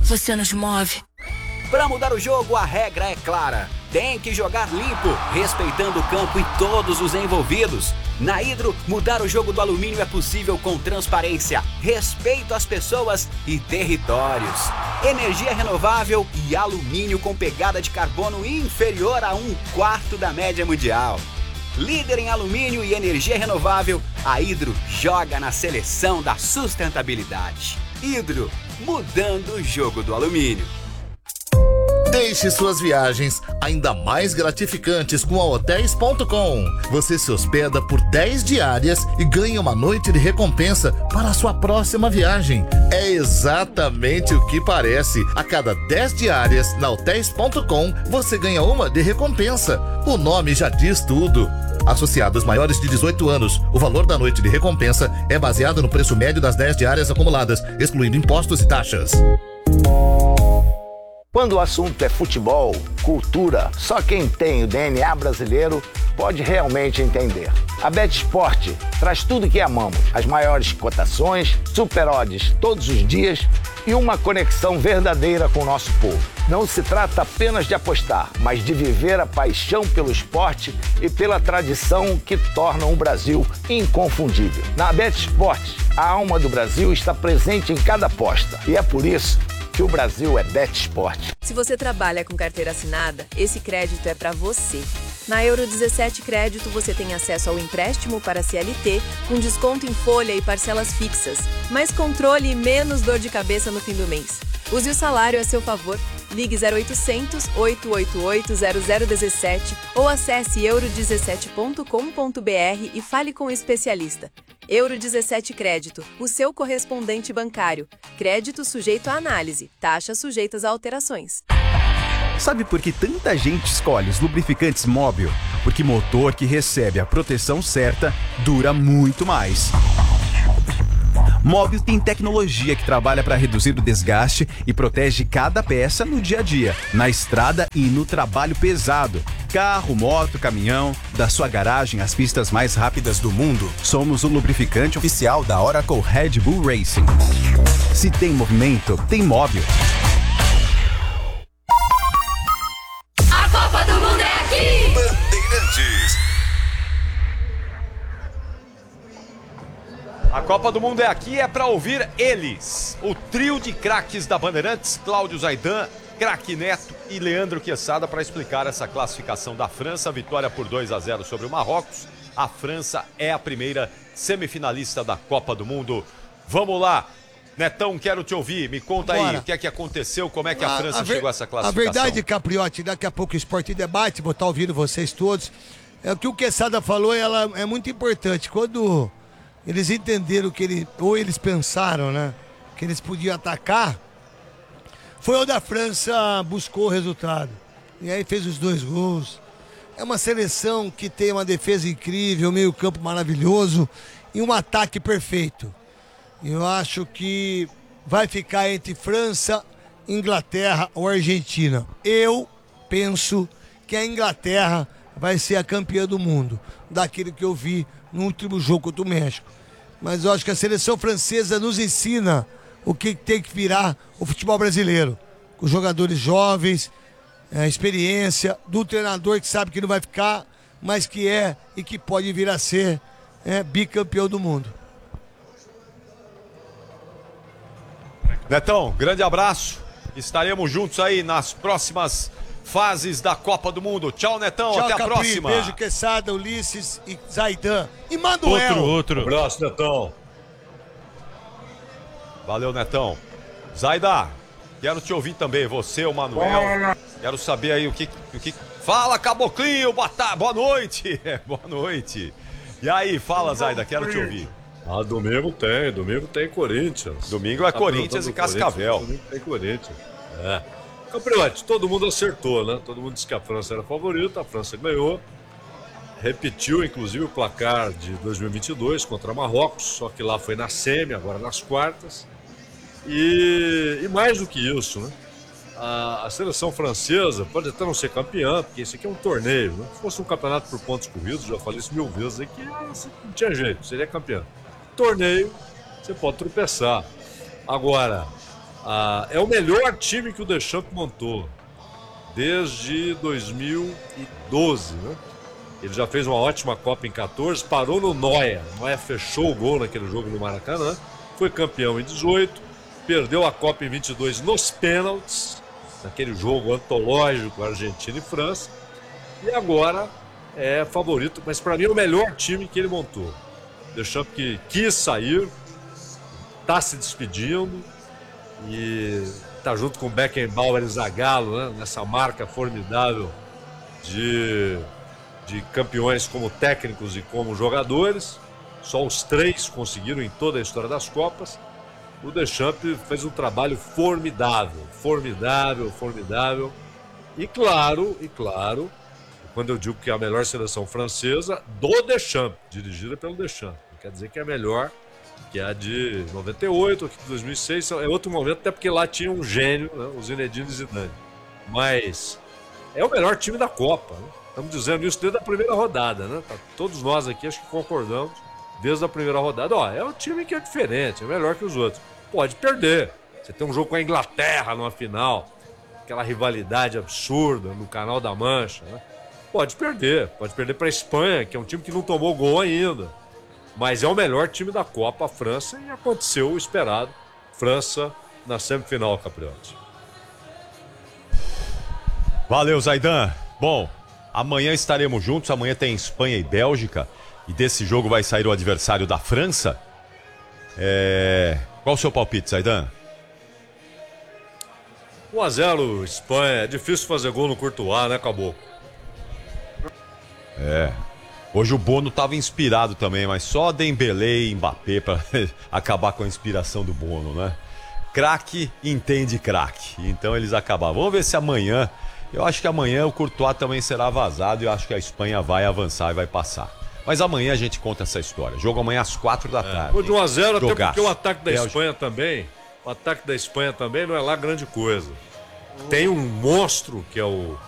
você nos move. Para mudar o jogo, a regra é clara. Tem que jogar limpo, respeitando o campo e todos os envolvidos. Na Hidro, mudar o jogo do alumínio é possível com transparência, respeito às pessoas e territórios. Energia renovável e alumínio com pegada de carbono inferior a 1/4 da média mundial. Líder em alumínio e energia renovável, a Hidro joga na seleção da sustentabilidade. Hidro, mudando o jogo do alumínio. Deixe suas viagens ainda mais gratificantes com a Hotels.com. Você se hospeda por 10 diárias e ganha uma noite de recompensa para a sua próxima viagem. É exatamente o que parece. A cada 10 diárias na Hotels.com, você ganha uma de recompensa. O nome já diz tudo. Associados maiores de 18 anos, o valor da noite de recompensa é baseado no preço médio das 10 diárias acumuladas, excluindo impostos e taxas. Quando o assunto é futebol, cultura, só quem tem o DNA brasileiro pode realmente entender. A BetSport traz tudo que amamos, as maiores cotações, super odds todos os dias e uma conexão verdadeira com o nosso povo. Não se trata apenas de apostar, mas de viver a paixão pelo esporte e pela tradição que tornam o Brasil inconfundível. Na BetSport, a alma do Brasil está presente em cada aposta e é por isso que o Brasil é BetSport. Se você trabalha com carteira assinada, esse crédito é para você. Na Euro 17 Crédito, você tem acesso ao empréstimo para CLT, com desconto em folha e parcelas fixas, mais controle e menos dor de cabeça no fim do mês. Use o salário a seu favor. Ligue 0800 888 0017 ou acesse euro17.com.br e fale com o especialista. Euro 17 Crédito, o seu correspondente bancário. Crédito sujeito à análise, taxas sujeitas a alterações. Sabe por que tanta gente escolhe os lubrificantes Móbil? Porque motor que recebe a proteção certa dura muito mais. Móbil tem tecnologia que trabalha para reduzir o desgaste e protege cada peça no dia a dia, na estrada e no trabalho pesado. Carro, moto, caminhão, da sua garagem às pistas mais rápidas do mundo. Somos o lubrificante oficial da Oracle Red Bull Racing. Se tem movimento, tem Móbil. A Copa do Mundo é aqui! Bandeirantes. A Copa do Mundo é aqui, é para ouvir eles. O trio de craques da Bandeirantes, Cláudio Zaidan, Craque Neto e Leandro Quesada, para explicar essa classificação da França. Vitória por 2-0 sobre o Marrocos. A França é a primeira semifinalista da Copa do Mundo. Vamos lá. Netão, quero te ouvir. Me conta aí o que é que aconteceu, como é que a França chegou a essa classificação. A verdade, Capriotti, daqui a pouco o Esporte Debate, vou estar ouvindo vocês todos. O que o Quesada falou, ela é muito importante. Quando eles entenderam que eles pensaram, né, que eles podiam atacar, foi onde a França buscou o resultado. E aí fez os 2 gols. É uma seleção que tem uma defesa incrível, meio campo maravilhoso e um ataque perfeito. Eu acho que vai ficar entre França, Inglaterra ou Argentina. Eu penso que a Inglaterra vai ser a campeã do mundo, daquilo que eu vi no último jogo contra o México. Mas eu acho que a seleção francesa nos ensina o que tem que virar o futebol brasileiro. Com jogadores jovens, experiência, do treinador que sabe que não vai ficar, mas que é e que pode vir a ser bicampeão do mundo. Netão, grande abraço. Estaremos juntos aí nas próximas fases da Copa do Mundo. Tchau, Netão. Tchau, até a Capri, próxima. Beijo, Quesada, Ulisses e Zaidan. E Manuel. Outro. Abraço, Netão. Valeu, Netão. Zaidan, quero te ouvir também. Você, o Manuel. Quero saber aí o que... Fala, Caboclinho. Boa noite. Boa noite. E aí, fala, Zaidan, quero te ouvir. Domingo tem Corinthians. Domingo é Corinthians e Cascavel. Domingo tem Corinthians. Capriotti, todo mundo acertou, né? Todo mundo disse que a França era a favorita, a França ganhou. Repetiu, inclusive, o placar de 2022 contra Marrocos, só que lá foi na semi, agora nas quartas. E mais do que isso, né? A seleção francesa pode até não ser campeã, porque isso aqui é um torneio, né? Se fosse um campeonato por pontos corridos, já falei isso 1000 vezes aqui, não tinha jeito, seria campeã. Torneio, você pode tropeçar. Agora, É o melhor time que o Deschamps montou desde 2012, né? Ele já fez uma ótima Copa em 14, parou no Neuer. Neuer fechou o gol naquele jogo no Maracanã, foi campeão em 18, perdeu a Copa em 22 nos pênaltis, naquele jogo antológico Argentina e França, e agora é favorito, mas para mim é o melhor time que ele montou. Deschamps que quis sair, está se despedindo e está junto com Beckenbauer e Zagallo, né, nessa marca formidável de campeões como técnicos e como jogadores. Só os 3 conseguiram em toda a história das Copas. O Deschamps fez um trabalho formidável. E claro, quando eu digo que é a melhor seleção francesa, do Deschamps, dirigida pelo Deschamps. Não quer dizer que é a melhor, que é a de 98, aqui de 2006, é outro momento, até porque lá tinha um gênio, né, o Zinedine Zidane. Mas é o melhor time da Copa, né? Estamos dizendo isso desde a primeira rodada, né? Todos nós aqui acho que concordamos desde a primeira rodada. É um time que é diferente, é melhor que os outros. Pode perder. Você tem um jogo com a Inglaterra numa final, aquela rivalidade absurda no Canal da Mancha, né? Pode perder para a Espanha, que é um time que não tomou gol ainda. Mas é o melhor time da Copa, a França, e aconteceu o esperado. França na semifinal, Capriotti. Valeu, Zaidan. Bom, amanhã estaremos juntos, amanhã tem Espanha e Bélgica, e desse jogo vai sair o adversário da França. Qual o seu palpite, Zaidan? 1-0 Espanha, é difícil fazer gol no Courtois, né, Caboclo? Hoje o Bono estava inspirado também, mas só Dembélé e Mbappé para acabar com a inspiração do Bono, né? Craque entende craque, então eles acabaram. Vamos ver se amanhã, eu acho que amanhã o Courtois também será vazado e eu acho que a Espanha vai avançar e vai passar. Mas amanhã a gente conta essa história. Jogo amanhã às 4 da tarde. Foi de 1-0, até porque o ataque da Espanha também, não é lá grande coisa. Tem um monstro que é o